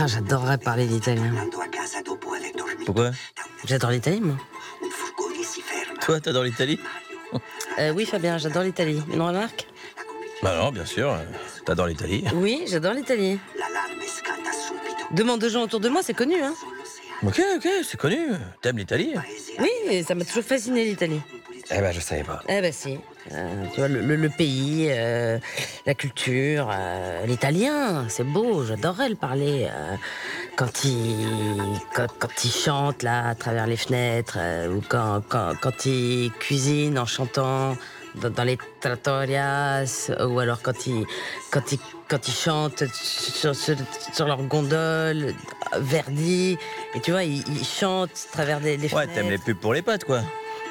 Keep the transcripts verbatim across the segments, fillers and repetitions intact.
Ah, j'adorerais parler l'italien. Pourquoi? J'adore l'Italie, moi. Toi, t'adores l'Italie? Euh, oui, Fabien, j'adore l'Italie. Une remarque? Bah non, bien sûr, euh, t'adores l'Italie. Oui, j'adore l'Italie. Demande de gens autour de moi, c'est connu, hein. Ok, ok, c'est connu. T'aimes l'Italie? Oui, ça m'a toujours fasciné, l'Italie. Eh ben, je savais pas. Eh ben si. Euh, tu vois, le, le- le pays, euh, la culture, euh, l'italien, c'est beau, j'adorerais le parler. euh, quand il quand, quand il chante là à travers les fenêtres, euh, ou quand, quand, quand il cuisine en chantant dans, dans les trattorias, ou alors quand il quand il quand ils chantent sur, sur, sur leur gondole, euh, Verdi, et tu vois, ils il chantent à travers des, des Ouais, fenêtres. t'aimes les pubs pour les potes, quoi.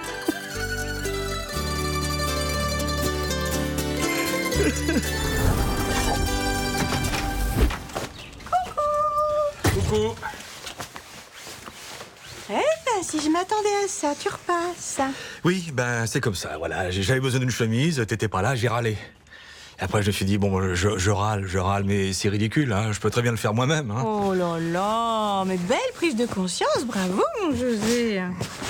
Coucou. Eh ben, si je m'attendais à ça, tu repasses. Oui, ben c'est comme ça, voilà. J'avais besoin d'une chemise, t'étais pas là, j'ai râlé. Et après je me suis dit, bon, je, je râle, je râle, mais c'est ridicule, hein. Je peux très bien le faire moi-même. Hein. Oh là là, mais belle prise de conscience, bravo mon José.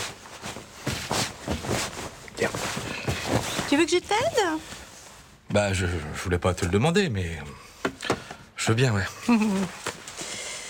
Tiens. Tu veux que je t'aide? Bah je, je voulais pas te le demander, mais je veux bien, ouais.